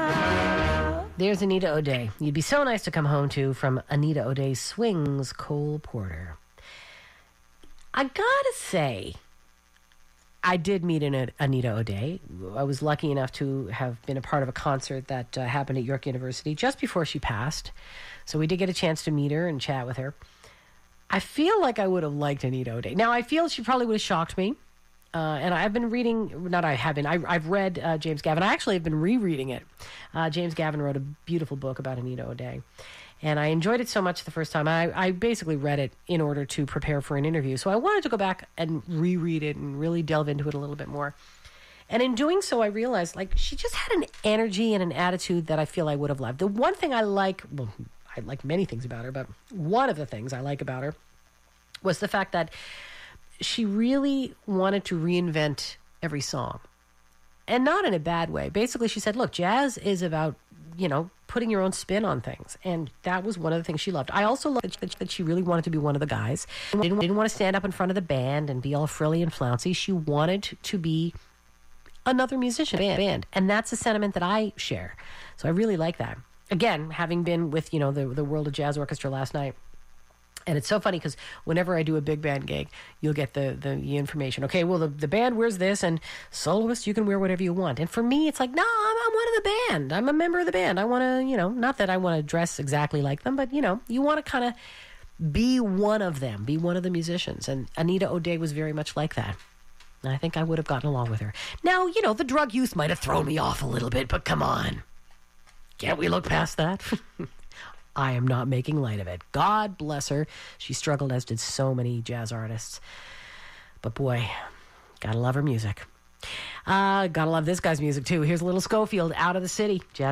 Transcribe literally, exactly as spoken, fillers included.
There's Anita O'Day. You'd be so nice to come home to from Anita O'Day Swings Cole Porter. I gotta say, I did meet an Anita O'Day. I was lucky enough to have been a part of a concert that uh, happened at York University just before she passed. So we did get a chance to meet her and chat with her. I feel like I would have liked Anita O'Day. Now, I feel she probably would have shocked me. Uh, and I've been reading, not I haven't, I, I've read uh, James Gavin. I actually have been rereading it. Uh, James Gavin wrote a beautiful book about Anita O'Day. And I enjoyed it so much the first time. I, I basically read it in order to prepare for an interview. So I wanted to go back and reread it and really delve into it a little bit more. And in doing so, I realized, like, she just had an energy and an attitude that I feel I would have loved. The one thing I like, well, I like many things about her, but one of the things I like about her was the fact that she really wanted to reinvent every song. And not in a bad way. Basically, she said, look, jazz is about, you know, putting your own spin on things. And that was one of the things she loved. I also loved that she really wanted to be one of the guys. Didn't, didn't want to stand up in front of the band and be all frilly and flouncy. She wanted to be another musician band. And that's a sentiment that I share. So I really like that. Again, having been with, you know, the, the World of Jazz Orchestra last night, and it's so funny because whenever I do a big band gig, you'll get the, the, the information. Okay, well, the, the band wears this, and soloist, you can wear whatever you want. And for me, it's like, no, I'm, I'm one of the band. I'm a member of the band. I want to, you know, not that I want to dress exactly like them, but, you know, you want to kind of be one of them, be one of the musicians. And Anita O'Day was very much like that. And I think I would have gotten along with her. Now, you know, the drug use might have thrown me off a little bit, but come on. Can't we look past that? I am not making light of it. God bless her. She struggled, as did so many jazz artists. But boy, gotta love her music. Uh, gotta love this guy's music, too. Here's a little Schofield, Out of the City. Jazz